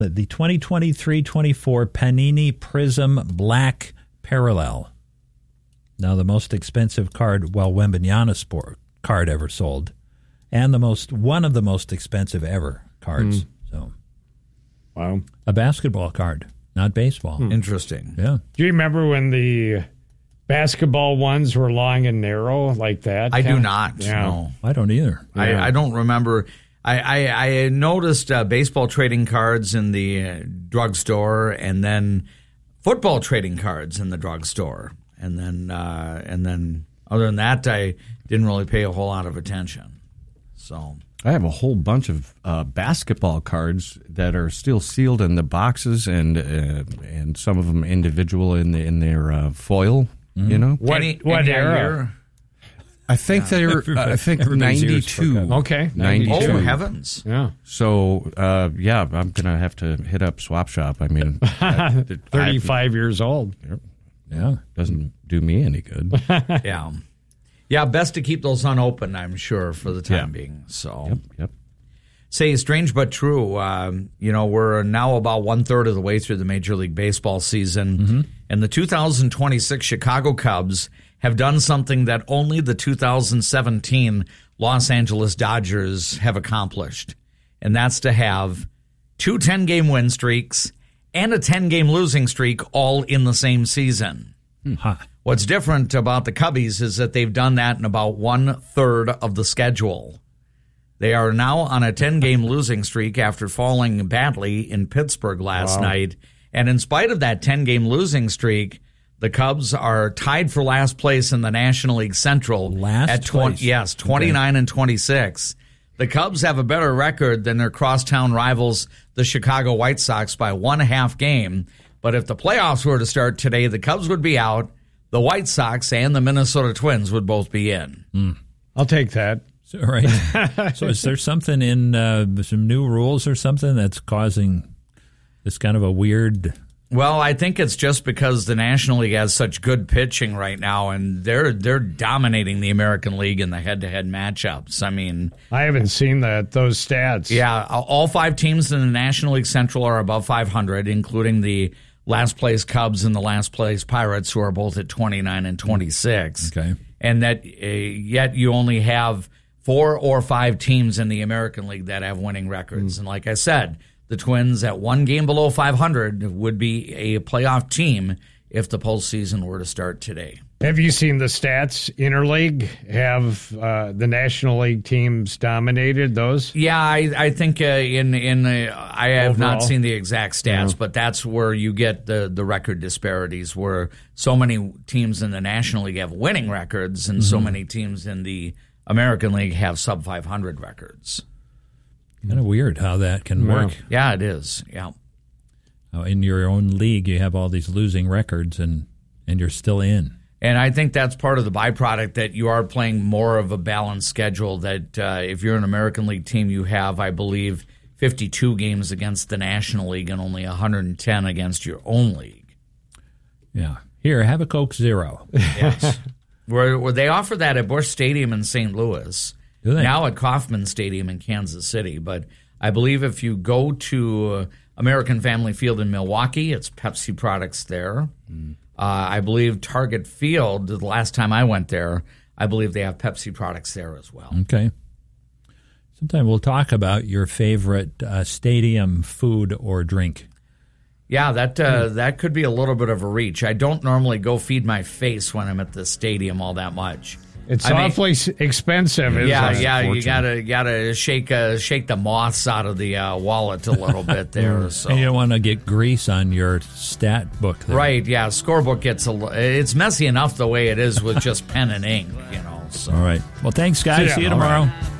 The 2023-24 Panini Prism Black Parallel. Now the most expensive card, Wembanyama sport card ever sold, and one of the most expensive ever cards. So, wow, a basketball card, not baseball. Interesting. Yeah. Do you remember when the basketball ones were long and narrow like that? I do not. Yeah. No, I don't either. I don't remember. I noticed baseball trading cards in the drugstore, and then football trading cards in the drugstore, and then other than that, I didn't really pay a whole lot of attention. So I have a whole bunch of basketball cards that are still sealed in the boxes, and some of them individual in their foil. You know what era? I think they're. I think 92. Okay, 92. Oh heavens! Yeah. So I'm gonna have to hit up Swap Shop. I mean, 35 years old. Yeah, doesn't do me any good. Yeah. Best to keep those unopened, I'm sure, for the time being. So. Yep. Say, strange but true, we're now about 1/3 of the way through the Major League Baseball season, and the 2026 Chicago Cubs have done something that only the 2017 Los Angeles Dodgers have accomplished, and that's to have 2 10-game win streaks and a 10-game losing streak all in the same season. What's different about the Cubbies is that they've done that in about 1/3 of the schedule. They are now on a 10-game losing streak after falling badly in Pittsburgh last night. And in spite of that 10-game losing streak, the Cubs are tied for last place in the National League Central at 29 and 26. The Cubs have a better record than their crosstown rivals, the Chicago White Sox, by 1.5 game. But if the playoffs were to start today, the Cubs would be out. The White Sox and the Minnesota Twins would both be in. I'll take that. Right. So is there something in some new rules or something that's causing this kind of a weird... Well, I think it's just because the National League has such good pitching right now, and they're dominating the American League in the head-to-head matchups. I mean, I haven't seen those stats. Yeah, all 5 teams in the National League Central are above 500, including the last-place Cubs and the last-place Pirates, who are both at 29 and 26. Okay. And that yet you only have 4 or 5 teams in the American League that have winning records. And like I said, the Twins at 1 game below 500 would be a playoff team if the postseason were to start today. Have you seen the stats? Interleague, have the National League teams dominated those? Yeah, I think I have not seen the exact stats, but that's where you get the record disparities, where so many teams in the National League have winning records and so many teams in the American League have sub 500 records. Kind of weird how that can work. Yeah, it is. Yeah. In your own league, you have all these losing records, and you're still in. And I think that's part of the byproduct, that you are playing more of a balanced schedule, that if you're an American League team, you have, I believe, 52 games against the National League and only 110 against your own league. Yeah. Here, have a Coke Zero. Yes. Where they offer that at Busch Stadium in St. Louis. Do they? Now at Kauffman Stadium in Kansas City. But I believe if you go to American Family Field in Milwaukee, it's Pepsi products there. I believe Target Field, the last time I went there, I believe they have Pepsi products there as well. Okay. Sometime we'll talk about your favorite stadium food or drink. Yeah, that could be a little bit of a reach. I don't normally go feed my face when I'm at the stadium all that much. It's awfully expensive. You gotta shake the moths out of the wallet a little bit there. So. And you don't want to get grease on your stat book there. Right? Yeah, scorebook it's messy enough the way it is with just pen and ink. So. All right. Well, thanks, guys. See you tomorrow.